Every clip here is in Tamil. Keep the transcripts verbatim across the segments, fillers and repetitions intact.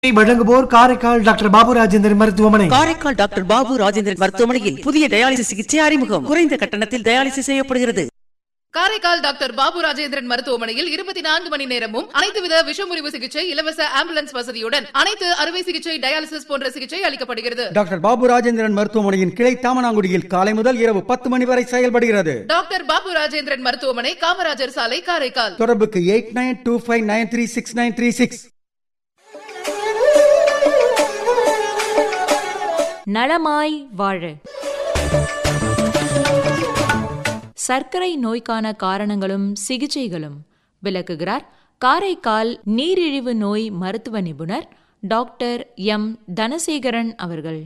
வழங்குவோர் காரைக்கால் டாக்டர் பாபு ராஜேந்திரன் மருத்துவமனை. காரைக்கால் டாக்டர் பாபு ராஜேந்திரன் மருத்துவமனையில் புதிய டயாலிசிஸ் சிகிச்சை அறிமுகம். குறைந்த கட்டணத்தில் டயாலிசிஸ் செய்யப்படுகிறது. காரைக்கால் டாக்டர் பாபு ராஜேந்திரன் மருத்துவமனையில் இருபத்தி நான்கு மணி நேரமும் அனைத்து வித விஷமுறிவு சிகிச்சை, இலவச ஆம்புலன்ஸ் வசதியுடன் அனைத்து அறுவை சிகிச்சை, டயாலிசிஸ் போன்ற சிகிச்சை அளிக்கப்படுகிறது. டாக்டர் பாபு ராஜேந்திரன் மருத்துவமனையின் கிளை தாமனாங்குடியில் காலை முதல் இரவு பத்து மணி வரை செயல்படுகிறது. டாக்டர் பாபு ராஜேந்திரன் மருத்துவமனை, காமராஜர் சாலை, காரைக்கால். தொடர்புக்கு eight nine two five nine three six nine three six. நலமாய் வாழ. சர்க்கரை நோய்க்கான காரணங்களும் சிகிச்சைகளும் விளக்குகிறார் காரைக்கால் நீரிழிவு நோய் மருத்துவ நிபுணர் டாக்டர் எம் தனசேகரன் அவர்கள்.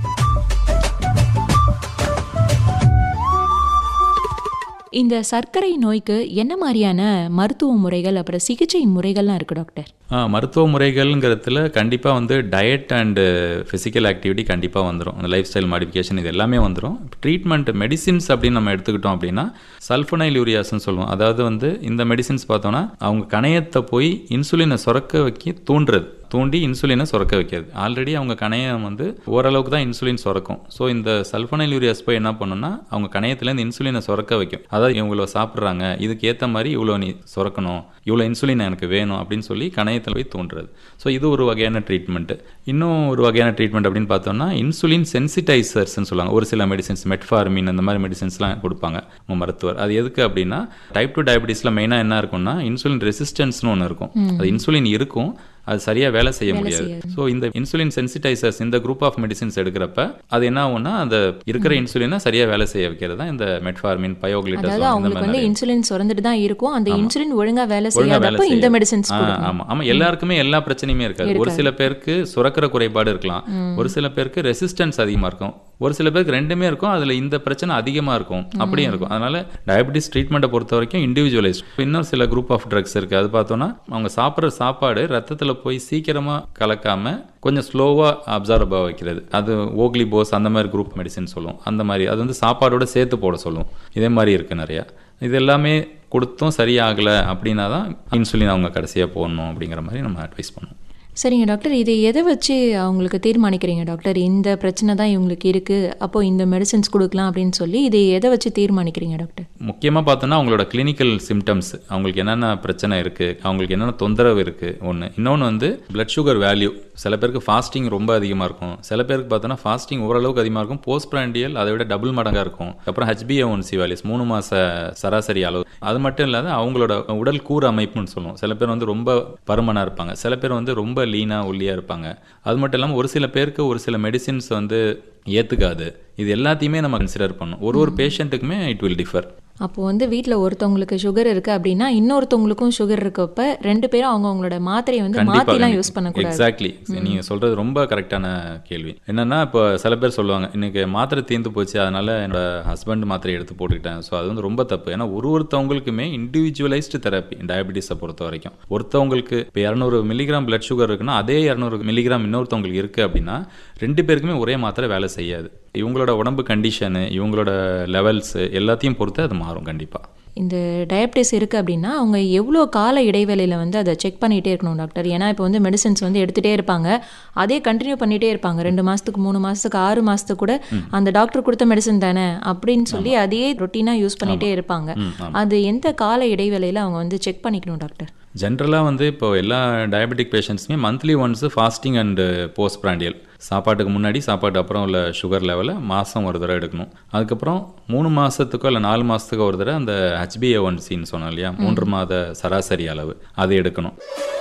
இந்த சர்க்கரை நோய்க்கு என்ன மாதிரியான மருத்துவ முறைகள் அப்புறம் சிகிச்சை முறைகள்லாம் இருக்குது டாக்டர்? மருத்துவ முறைகள்ங்கிறதுல கண்டிப்பாக வந்து டயட் அண்டு ஃபிசிக்கல் ஆக்டிவிட்டி கண்டிப்பாக வந்துடும். அந்த லைஃப் ஸ்டைல் மாடிஃபிகேஷன் இது எல்லாமே வந்துடும். ட்ரீட்மெண்ட் மெடிசின்ஸ் அப்படின்னு நம்ம எடுத்துக்கிட்டோம் அப்படின்னா சல்ஃபனைல் யூரியாஸ்ன்னு சொல்லுவோம். அதாவது வந்து இந்த மெடிசின்ஸ் பார்த்தோன்னா அவங்க கணையத்தை போய் இன்சுலினை சுரக்க வைக்க தூண்டுறது, தூண்டி இன்சுலினை சுரக்க வைக்கிறது. ஆல்ரெடி அவங்க கணையம் வந்து ஓரளவுக்கு தான் இன்சுலின் சுரக்கும். ஸோ இந்த சல்ஃபனைல் யூரியாஸ் போய் என்ன பண்ணுன்னா அவங்க கணையத்துலேருந்து இன்சுலினை சுரக்க வைக்கும். அதாவது இவங்கள சாப்பிட்றாங்க, இதுக்கு ஏற்ற மாதிரி இவ்வளோ நீ சுரக்கணும், இவ்வளோ இன்சுலின் எனக்கு வேணும் அப்படின்னு சொல்லி கணையத்தில் போய் தூண்டுறது. ஸோ இது ஒரு வகையான ட்ரீட்மெண்ட்டு. இன்னும் ஒரு வகையான ட்ரீட்மெண்ட் அப்படின்னு பார்த்தோம்னா இன்சுலின் சென்சிடைசர்ஸ்ன்னு சொல்லுவாங்க. ஒரு சில மெடிசின்ஸ் மெட்ஃபார்மின் அந்த மாதிரி மெடிசின்ஸ்லாம் கொடுப்பாங்க நம்ம மருத்துவர். அது எதுக்கு அப்படின்னா டைப் டூ டயபிட்டிஸில் மெயினாக என்ன இருக்கும்னா இன்சுலின் ரெசிஸ்டன்ஸ்னு ஒன்று இருக்கும். அது இன்சுலின் இருக்கும், அது சரியாக வேலை செய்ய முடியாது. ஸோ இந்த இன்சுலின் சென்சிடைசர்ஸ் இந்த குரூப் ஆஃப் மெடிசின்ஸ் எடுக்கிறப்ப அது என்ன ஆகும்னா அந்த இருக்கிற இன்சுலினை சரியாக வேலை செய்ய வைக்கிறது தான் இந்த மெட்ஃபார்மின், பயோக்ளிட்டஸ். அதாவது அவங்களுக்கு வந்து இன்சுலின் சுரந்துட்டு தான் இருக்கும், அந்த இன்சுலின் ஒழுங்கா வேலை செய்யாதப்ப இந்த மெடிசின்ஸ். ஆமா ஆமா எல்லாருக்குமே எல்லா பிரச்சனையுமே இருக்காது. ஒரு சில பேருக்கு சுரக்கிற குறைபாடு இருக்கலாம், ஒரு சில பேருக்கு ரெசிஸ்டன்ஸ் அதிகமாக இருக்கும், ஒரு சில பேருக்கு ரெண்டுமே இருக்கும், அதில் இந்த பிரச்சனை அதிகமாக இருக்கும், அப்படியும் இருக்கும். அதனால டயபிட்டிஸ் ட்ரீட்மெண்ட்டை பொறுத்த வரைக்கும் இண்டிவிஜுவலைஸ். இன்னும் சில குரூப் ஆஃப் ட்ரக்ஸ் இருக்குது. அது பார்த்தோன்னா அவங்க சாப்பிட்ற சாப்பாடு ரத்தத்தில் போய் சீக்கிரமாக கலக்காம கொஞ்சம் ஸ்லோவாக அப்சார்ப் ஆக வைக்கிறது. அது ஓக்லிபோஸ் அந்த மாதிரி குரூப் மெடிசின் சொல்லுவோம். அந்த மாதிரி அது வந்து சாப்பாடோட சேர்த்து போட சொல்லுவோம். இதே மாதிரி இருக்குது நிறையா. இது எல்லாமே கொடுத்தும் சரியாகலை அப்படின்னா தான் இன்சுலின் அவங்க கடைசியாக போடணும் அப்படிங்கிற மாதிரி நம்ம அட்வைஸ் பண்ணுவோம். சரிங்க டாக்டர், இதை எதை வச்சு அவங்களுக்கு தீர்மானிக்கிறீங்க டாக்டர்? இந்த பிரச்சனை தான் இவங்களுக்கு இருக்குது, அப்போ இந்த மெடிசின்ஸ் கொடுக்கலாம் அப்படின்னு சொல்லி இதை எதை வச்சு தீர்மானிக்கிறீங்க டாக்டர்? முக்கியமாக பார்த்தோன்னா அவங்களோட கிளினிக்கல் சிம்டம்ஸ், அவங்களுக்கு என்னென்ன பிரச்சனை இருக்குது, அவங்களுக்கு என்னென்ன தொந்தரவு இருக்குது ஒன்று. இன்னொன்று வந்து பிளட் சுகர் வேல்யூ. சில பேருக்கு ஃபாஸ்டிங் ரொம்ப அதிகமாக இருக்கும், சில பேருக்கு பார்த்தோன்னா ஃபாஸ்டிங் ஓரளவுக்கு அதிகமாக இருக்கும், போஸ்ட் பிராண்டியல் அதை விட டபுள் மடங்காக இருக்கும். அப்புறம் ஹெச்பிஏ ஒன் சி வேல்யூஸ் மூணு மாத சராசரி அளவு. அது மட்டும் இல்லாத அவங்களோட உடல் கூறு அமைப்புன்னு சொல்லுவோம். சில பேர் வந்து ரொம்ப பருமனாக இருப்பாங்க, சில பேர் வந்து ரொம்ப லீனாக ஒல்லியாக இருப்பாங்க. அது மட்டும் இல்லாமல் ஒரு சில பேருக்கு ஒரு சில மெடிசின்ஸ் வந்து ஏற்றுக்காது. இது எல்லாத்தையுமே நம்ம கன்சிடர் பண்ணணும். ஒரு ஒரு பேஷண்ட்டுக்குமே இட் வில் டிஃபர். அப்போ வந்து வீட்டில் ஒருத்தவங்களுக்கு சுகர் இருக்கு அப்படின்னா இன்னொருத்தவங்களுக்கும் சுகர் இருக்கப்ப ரெண்டு பேரும் அவங்க அவங்களோட மாத்திரையை வந்து மாத்திலாம் யூஸ் பண்ணக்கூடாது. எக்ஸாக்ட்லி, நீங்க சொல்றது ரொம்ப கரெக்டான கேள்வி. என்னன்னா இப்போ சில பேர் சொல்லுவாங்க இன்னைக்கு மாத்திரை தீர்ந்து போச்சு அதனால என்னோட ஹஸ்பண்ட் மாத்திரை எடுத்து போட்டுக்கிட்டேன். ஸோ அது வந்து ரொம்ப தப்பு. ஏன்னா ஒரு ஒருத்தவங்களுக்குமே இண்டிவிஜுவலைஸ்டு தெரப்பி டயபிட்டிஸை பொறுத்த வரைக்கும். ஒருத்தவங்களுக்கு இப்போ இரநூறு மில்லிகிராம் பிளட் சுகர் இருக்குன்னா அதே இரநூறு மில்லிகிராம் இன்னொருத்தவங்களுக்கு இருக்கு அப்படின்னா ரெண்டு பேருக்குமே ஒரே மாத்திரை வேலை செய்யாது. இவங்களோட உடம்பு கண்டிஷனு, இவங்களோட லெவல்ஸ் எல்லாத்தையும் பொறுத்து அது மாறும் கண்டிப்பாக. இந்த டயபிட்டிஸ் இருக்குது அப்படின்னா அவங்க எவ்வளோ கால இடைவேளையில் வந்து அதை செக் பண்ணிகிட்டே இருக்கணும் டாக்டர்? ஏன்னா இப்போ வந்து மெடிசின்ஸ் வந்து எடுத்துகிட்டே இருப்பாங்க, அதே கண்டினியூ பண்ணிகிட்டே இருப்பாங்க. ரெண்டு மாதத்துக்கு மூணு மாதத்துக்கு ஆறு மாதத்துக்கு கூட அந்த டாக்டர் கொடுத்த மெடிசன் தானே அப்படின்னு சொல்லி அதையே ரொட்டீனாக யூஸ் பண்ணிகிட்டே இருப்பாங்க. அது எந்த கால இடைவேளையில் அவங்க வந்து செக் பண்ணிக்கணும் டாக்டர்? ஜென்ரலாக வந்து இப்போ எல்லா diabetic பேஷண்ட்ஸுமே monthly once fasting and post prandial, சாப்பாட்டுக்கு முன்னாடி சாப்பாட்டு அப்புறம் உள்ள சுகர் லெவலை மாதம் ஒரு தடவை எடுக்கணும். அதுக்கப்புறம் மூணு மாதத்துக்கோ இல்லை நாலு மாதத்துக்கோ ஒரு தடவை அந்த ஹெச்பிஏ ஒன் சின்னு சொன்னோம் இல்லையா, மூன்று மாத சராசரி அளவு அது எடுக்கணும்.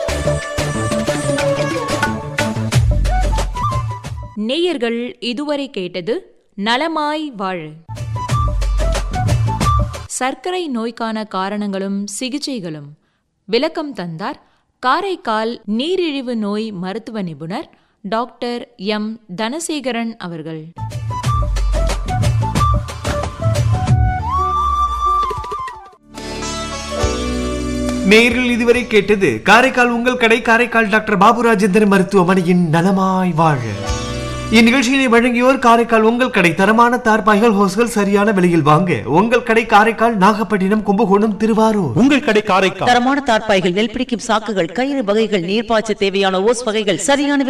நேயர்கள் இதுவரை கேட்டது நலமாய் வாழ. சர்க்கரை நோய்க்கான காரணங்களும் சிகிச்சைகளும் விளக்கம் தந்தார் காரைக்கால் நீரிழிவு நோய் மருத்துவ நிபுணர் டாக்டர் எம் தனசேகரன் அவர்கள். நேரில் இதுவரை கேட்டது காரைக்கால் உங்கள் கடை காரைக்கால் டாக்டர் பாபு ராஜேந்திரன் மருத்துவமனையின் நலமாய் வாழ. இந்நிகழ்ச்சியினை வழங்கியோர் காரைக்கால் உங்கள் கடை, தரமான தார்பாய்கள் ஹோஸ்கள் சரியான விலையில் வாங்க உங்கள் கடை காரைக்கால், நாகப்பட்டினம், கும்பகோணம், திருவாரூர். உங்கள் கடை காரைக்கால் தரமான தார்பாய்கள், நெல் பிடிக்கும் சாக்குகள், கயிறு வகைகள், நீர்ப்பாய்ச்ச தேவையான ஓஸ் வகைகள் சரியான